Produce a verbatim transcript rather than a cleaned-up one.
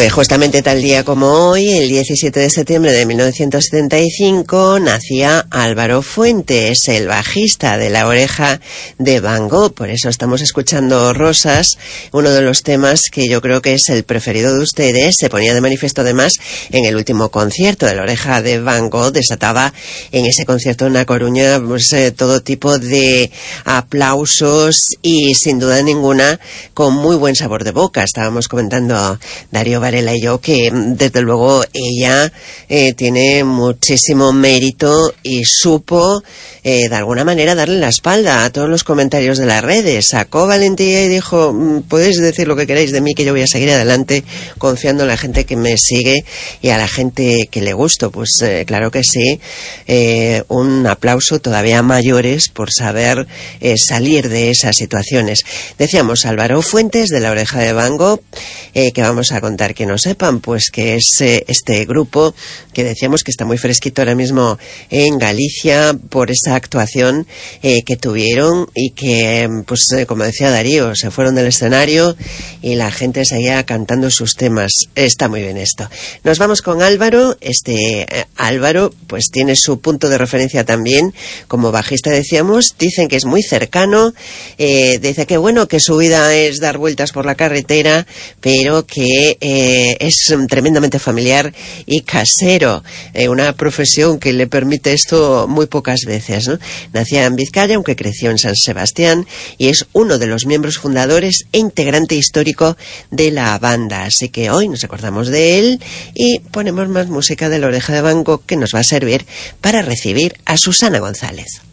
Pues justamente tal día como hoy, el diecisiete de septiembre de mil novecientos setenta y cinco, nacía Álvaro Fuentes, el bajista de La Oreja de Van Gogh. Por eso estamos escuchando Rosas, uno de los temas que yo creo que es el preferido de ustedes. Se ponía de manifiesto además en el último concierto de La Oreja de Van Gogh. Desataba en ese concierto en La Coruña pues, eh, todo tipo de aplausos y sin duda ninguna con muy buen sabor de boca. Estábamos comentando a Darío Varela y yo que desde luego ella eh, tiene muchísimo mérito y supo eh, de alguna manera darle la espalda a todos los comentarios de las redes. Sacó valentía y dijo, podéis decir lo que queráis de mí, que yo voy a seguir adelante confiando en la gente que me sigue y a la gente que le gusto. Pues eh, claro que sí, eh, un aplauso todavía mayores por saber eh, salir de esas situaciones. Decíamos Álvaro Fuentes de La Oreja de Van Gogh, eh, que vamos a contar que no sepan, pues que es eh, este grupo que decíamos que está muy fresquito ahora mismo en Galicia por esa actuación eh, que tuvieron y que, pues eh, como decía Darío, se fueron del escenario y la gente seguía cantando sus temas. Está muy bien esto. Nos vamos con Álvaro. Este eh, Álvaro pues tiene su punto de referencia también como bajista, decíamos. Dicen que es muy cercano, eh, dice que bueno, que su vida es dar vueltas por la carretera, pero que eh, es tremendamente familiar y casero, eh, una profesión que le permite esto muy pocas veces, ¿no? Nacía en Vizcaya, aunque creció en San Sebastián, y es uno de los miembros fundadores e integrante histórico de la banda. Así que hoy nos acordamos de él y ponemos más música de La Oreja de Van Gogh, que nos va a servir para recibir a Susana González.